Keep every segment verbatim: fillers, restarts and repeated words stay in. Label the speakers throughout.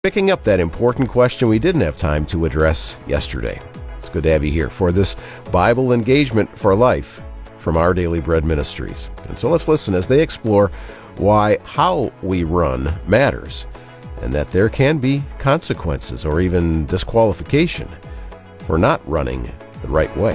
Speaker 1: Picking up that important question we didn't have time to address yesterday. It's good to have you here for this Bible Engagement for Life from Our Daily Bread Ministries. And so let's listen as they explore why how we run matters, and that there can be consequences or even disqualification for not running the right way.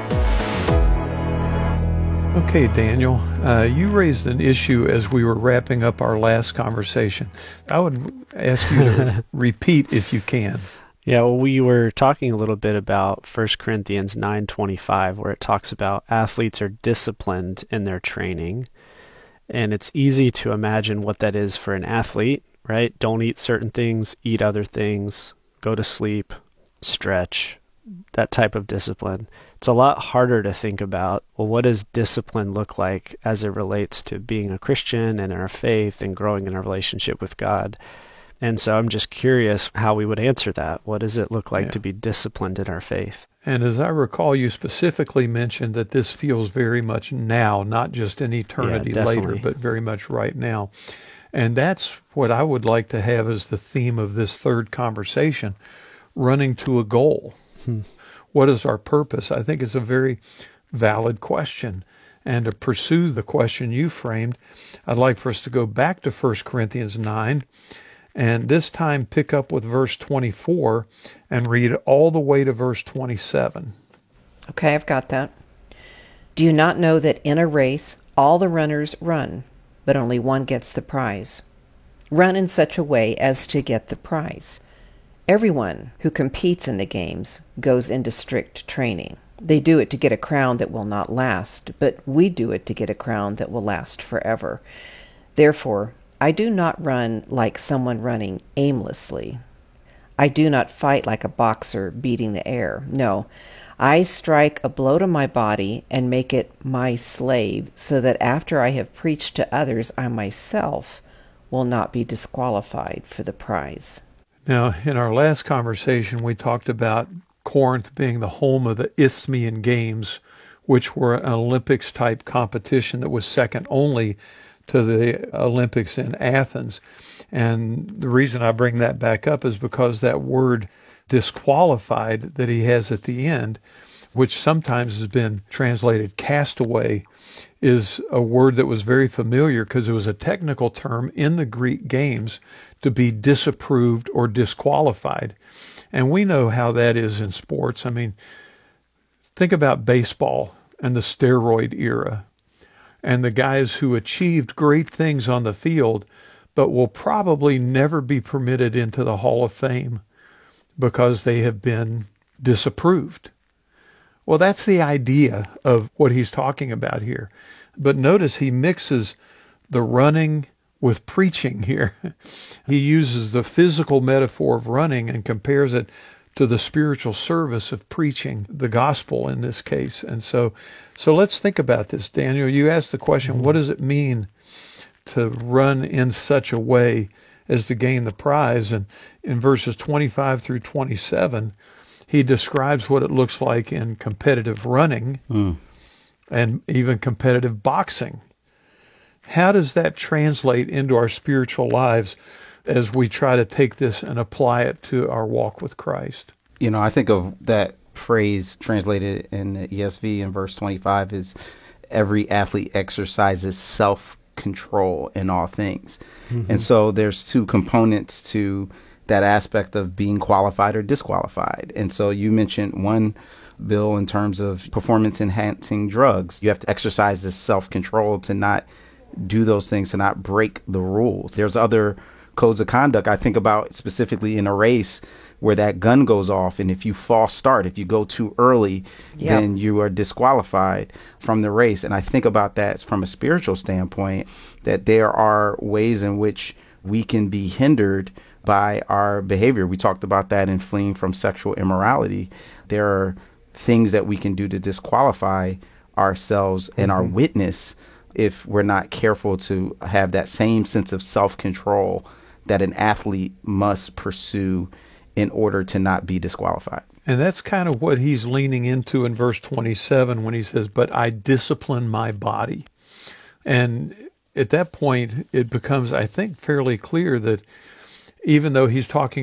Speaker 2: Okay, Daniel, uh, you raised an issue as we were wrapping up our last conversation. I would ask you to repeat if you can.
Speaker 3: Yeah, well, we were talking a little bit about First Corinthians nine twenty-five, where it talks about athletes are disciplined in their training. And it's easy to imagine what that is for an athlete, right? Don't eat certain things, eat other things, go to sleep, stretch, that type of discipline. It's a lot harder to think about, well, what does discipline look like as it relates to being a Christian and our faith and growing in our relationship with God? And so I'm just curious how we would answer that. What does it look like yeah. to be disciplined in our faith?
Speaker 2: And as I recall, you specifically mentioned that this feels very much now, not just in eternity
Speaker 3: yeah,
Speaker 2: later, but very much right now. And that's what I would like to have as the theme of this third conversation, running to a goal. Hmm. What is our purpose? I think it's a very valid question. And to pursue the question you framed, I'd like for us to go back to First Corinthians nine, and this time pick up with verse twenty-four and read all the way to verse twenty-seven.
Speaker 4: Okay, I've got that. Do you not know that in a race all the runners run, but only one gets the prize? Run in such a way as to get the prize. Everyone who competes in the games goes into strict training. They do it to get a crown that will not last, but we do it to get a crown that will last forever. Therefore, I do not run like someone running aimlessly. I do not fight like a boxer beating the air. No, I strike a blow to my body and make it my slave, so that after I have preached to others, I myself will not be disqualified for the prize.
Speaker 2: Now, in our last conversation, we talked about Corinth being the home of the Isthmian Games, which were an Olympics-type competition that was second only to the Olympics in Athens. And the reason I bring that back up is because that word disqualified that he has at the end, which sometimes has been translated castaway, is a word that was very familiar because it was a technical term in the Greek games to be disapproved or disqualified. And we know how that is in sports. I mean, think about baseball and the steroid era and the guys who achieved great things on the field, but will probably never be permitted into the Hall of Fame because they have been disapproved. Well, that's the idea of what he's talking about here. But notice he mixes the running with preaching here. He uses the physical metaphor of running and compares it to the spiritual service of preaching the gospel in this case. And so so let's think about this, Daniel. You asked the question, what does it mean to run in such a way as to gain the prize? And in verses twenty-five through twenty-seven, he describes what it looks like in competitive running mm. and even competitive boxing. How does that translate into our spiritual lives as we try to take this and apply it to our walk with Christ?
Speaker 5: You know, I think of that phrase translated in the E S V in verse twenty-five is every athlete exercises self-control in all things. Mm-hmm. And so there's two components to that aspect of being qualified or disqualified. And so you mentioned one, Bill, in terms of performance-enhancing drugs. You have to exercise this self-control to not do those things, to not break the rules. There's other codes of conduct. I think about specifically in a race where that gun goes off, and if you false start, if you go too early, yep. then you are disqualified from the race. And I think about that from a spiritual standpoint, that there are ways in which we can be hindered by our behavior. We talked about that in fleeing from sexual immorality. There are things that we can do to disqualify ourselves mm-hmm. and our witness if we're not careful to have that same sense of self-control that an athlete must pursue in order to not be disqualified.
Speaker 2: And that's kind of what he's leaning into in verse twenty-seven when he says, but I discipline my body. And at that point, it becomes, I think, fairly clear that even though he's talking